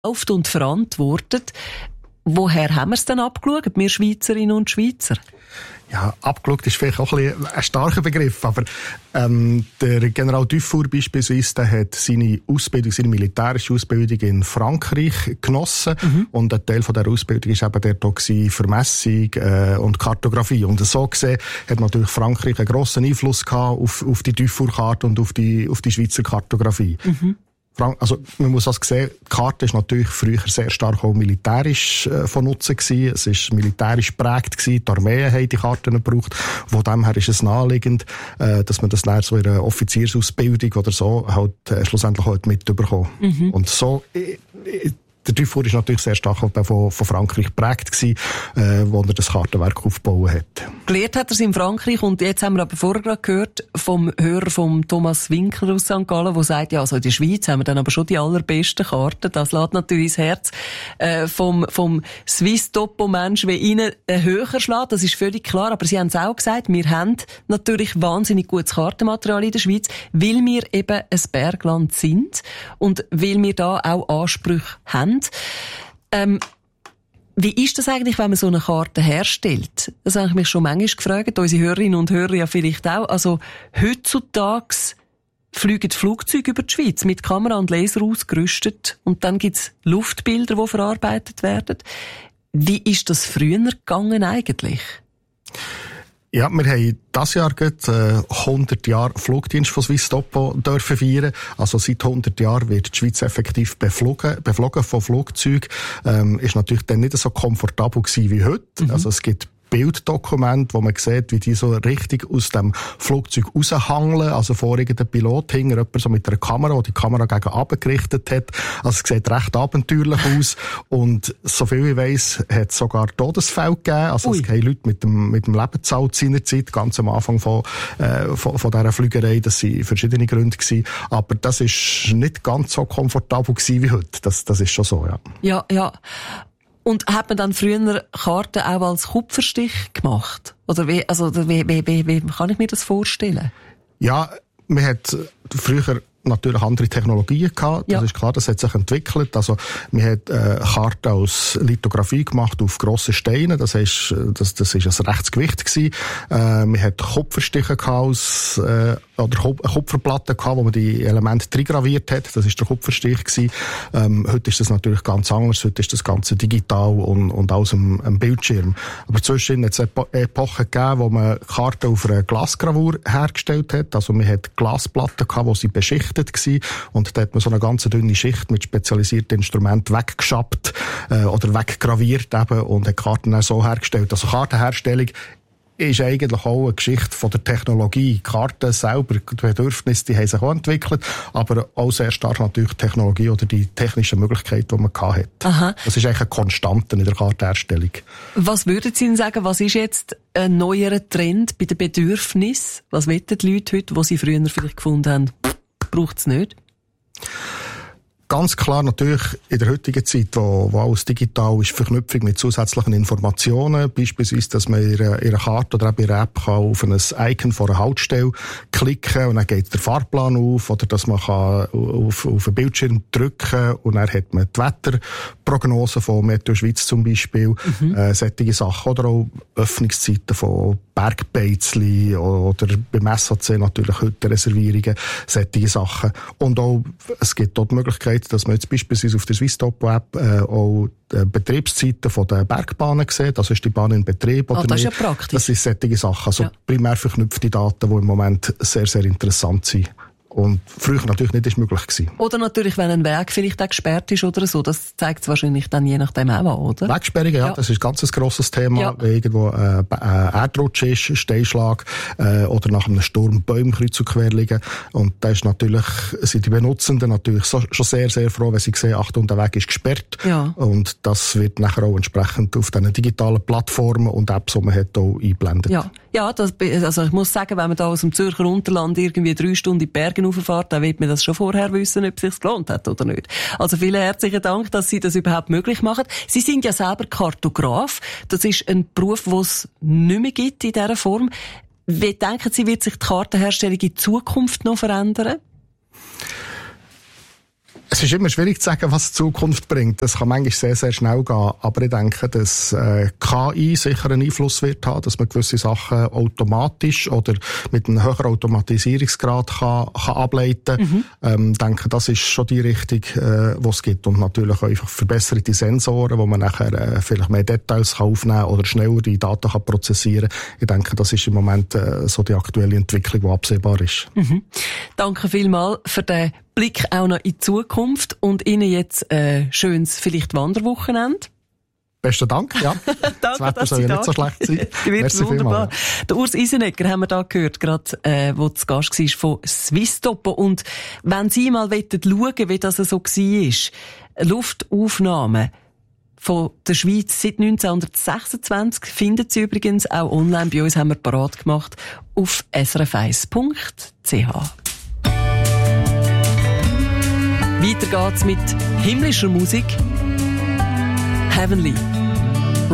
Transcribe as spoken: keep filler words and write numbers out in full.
und verantwortet. Woher haben wir es denn abgeschaut, wir Schweizerinnen und Schweizer? Ja, abgeschaut ist vielleicht auch ein, bisschen ein starker Begriff, aber ähm, der General Dufour beispielsweise, der hat seine Ausbildung, seine militärische Ausbildung in Frankreich genossen, mhm. und ein Teil von dieser Ausbildung war eben dort auch für Messung äh, und Kartografie. Und so gesehen hat natürlich Frankreich einen grossen Einfluss gehabt auf, auf die Dufour-Karte und auf die, auf die Schweizer Kartografie. Mhm. Also, man muss das sehen, die Karte ist natürlich früher sehr stark auch militärisch äh, von Nutzen gewesen. Es ist militärisch geprägt gewesen. Die Armeen haben die Karten gebraucht. Von dem her ist es naheliegend, äh, dass man das dann so in einer Offiziersausbildung oder so halt äh, schlussendlich halt mitbekommt. Mhm. Und so, äh, äh, der Dufour ist natürlich sehr stark von, von Frankreich geprägt gewesen, äh, wo er das Kartenwerk aufgebaut hat. Gelehrt hat er es in Frankreich, und jetzt haben wir aber vorher gerade gehört vom Hörer von Thomas Winkler aus Sankt Gallen, der sagt, ja, also in der Schweiz haben wir dann aber schon die allerbesten Karten. Das lässt natürlich das Herz äh, vom, vom Swiss-Topo-Mensch wie Ihnen äh, höher schlagen. Das ist völlig klar. Aber Sie haben es auch gesagt, wir haben natürlich wahnsinnig gutes Kartenmaterial in der Schweiz, weil wir eben ein Bergland sind und weil wir da auch Ansprüche haben. Ähm, wie ist das eigentlich, wenn man so eine Karte herstellt? Das habe ich mich schon manchmal gefragt, unsere Hörerinnen und Hörer ja vielleicht auch. Also heutzutage fliegen Flugzeuge über die Schweiz mit Kamera und Laser ausgerüstet, und dann gibt es Luftbilder, die verarbeitet werden. Wie ist das früher gegangen eigentlich? Ja, wir haben dieses Jahr gerade äh, hundert Jahre Flugdienst von Swiss Topo dürfen feiern. Also seit hundert Jahren wird die Schweiz effektiv beflogen, beflogen von Flugzeugen. Ähm, ist natürlich dann nicht so komfortabel gewesen wie heute. Mhm. Also es gibt Bilddokumente, wo man sieht, wie die so richtig aus dem Flugzeug raushangeln. Also vor irgendeinem Pilot hing jemand so mit einer Kamera, die die Kamera gegen runter gerichtet hat. Also es sieht recht abenteuerlich aus. Und soviel ich weiss, hat es sogar Todesfälle gegeben. Also Ui. Es haben Leute mit dem, mit dem Lebensalt seinerzeit, ganz am Anfang von, äh, von, von dieser Flügerei. Das waren verschiedene Gründe gewesen. Aber das ist nicht ganz so komfortabel gewesen wie heute. Das, das ist schon so, ja. Ja, ja. Und hat man dann früher Karten auch als Kupferstich gemacht? Oder wie, also, wie, wie, wie, wie kann ich mir das vorstellen? Ja, man hat früher natürlich andere Technologien gehabt. Das ja. ist klar, das hat sich entwickelt. Also, man hat, äh, Karten aus Lithografie gemacht auf grossen Steinen. Das heisst, das, das ist ein rechtes Gewicht gewesen. Äh, man hat Kupferstiche gehabt aus, äh, oder Kupferplatten gehabt, wo man die Elemente drin graviert hat. Das ist der Kupferstich gewesen. Ähm, heute ist das natürlich ganz anders. Heute ist das Ganze digital und, und alles am, am Bildschirm. Aber zwischen hat es Epo- Epochen gegeben, wo man Karten auf einer Glasgravur hergestellt hat. Also, man hat Glasplatten gehabt, wo sie beschichtet Gewesen. Und da hat man so eine ganz dünne Schicht mit spezialisierten Instrumenten weggeschappt äh, oder weggraviert eben und hat Karten dann so hergestellt. Also Kartenherstellung ist eigentlich auch eine Geschichte von der Technologie. Die Karten selber, die Bedürfnisse, die haben sich auch entwickelt, aber auch sehr stark natürlich die Technologie oder die technischen Möglichkeiten, die man hatte. Aha. Das ist eigentlich eine Konstante in der Kartenherstellung. Was würden Sie denn sagen, was ist jetzt ein neuerer Trend bei den Bedürfnissen? Was wollen die Leute heute, die sie früher vielleicht gefunden haben? Braucht es nicht? Ganz klar natürlich in der heutigen Zeit, wo, wo alles digital ist, Verknüpfung mit zusätzlichen Informationen, beispielsweise, dass man in einer, in einer Karte oder in einer App kann auf ein Icon von einer Haltestelle klicken und dann geht der Fahrplan auf, oder dass man kann auf, auf einen Bildschirm drücken und dann hat man die Wetterprognose von Meteo Schweiz zum Beispiel, mhm. äh, solche Sachen, oder auch Öffnungszeiten von Bergbeizli oder beim S A C natürlich heute Reservierungen, solche Sachen. Und auch, es gibt dort die Möglichkeit, dass man jetzt beispielsweise auf der Swiss Topo App äh, auch die Betriebszeiten von den Bergbahnen sieht. Also ist die Bahn in Betrieb oder oh, das nicht. Ist ja praktisch. Das sind solche Sachen. Also ja. primär verknüpfte Daten, die im Moment sehr, sehr interessant sind. Und früher natürlich nicht ist möglich gewesen. Oder natürlich, wenn ein Weg vielleicht auch gesperrt ist oder so. Das zeigt es wahrscheinlich dann je nachdem auch an, oder? Wegsperrungen, ja, ja. Das ist ein ganz grosses Thema. Ja. Wenn irgendwo äh, äh, Erdrutsch ist, Steinschlag, äh, oder nach einem Sturm Bäume kreuz und quer liegen. Und da ist natürlich, sind die Benutzenden natürlich so, schon sehr, sehr froh, wenn sie sehen, Achtung, der Weg ist gesperrt. Ja. Und das wird nachher auch entsprechend auf diesen digitalen Plattformen und Apps, die man hat, auch eingeblendet. Ja, ja das, also ich muss sagen, wenn man da aus dem Zürcher Unterland irgendwie drei Stunden in die Berge rauffahrt, dann wird man das schon vorher wissen, ob es sich gelohnt hat oder nicht. Also vielen herzlichen Dank, dass Sie das überhaupt möglich machen. Sie sind ja selber Kartograf. Das ist ein Beruf, den es nicht mehr gibt in dieser Form. Wie denken Sie, wird sich die Kartenherstellung in Zukunft noch verändern? Es ist immer schwierig zu sagen, was die Zukunft bringt. Das kann manchmal sehr, sehr schnell gehen. Aber ich denke, dass äh, K I sicher einen Einfluss wird haben, dass man gewisse Sachen automatisch oder mit einem höheren Automatisierungsgrad kann, kann ableiten kann. Mhm. Ähm, ich denke, das ist schon die Richtung, äh, die es gibt. Und natürlich einfach verbesserte Sensoren, wo man nachher äh, vielleicht mehr Details kann aufnehmen kann oder schneller die Daten kann prozessieren kann. Ich denke, das ist im Moment äh, so die aktuelle Entwicklung, die absehbar ist. Mhm. Danke vielmals für den Blick auch noch in die Zukunft und Ihnen jetzt ein äh, schönes, vielleicht Wanderwochenende. Besten Dank, ja. Danke, das Wetter soll ja nicht so schlecht sein. Wird wunderbar. Ja. Der Urs Isenegger haben wir da gehört, gerade, äh, wo zu Gast war von Swisstopo. Und wenn Sie mal schauen wollen, wie das so war, Luftaufnahmen von der Schweiz seit neunzehnhundertsechsundzwanzig finden Sie übrigens auch online. Bei uns haben wir parat gemacht auf s r f eins punkt c h. Weiter geht's mit himmlischer Musik. Heavenly.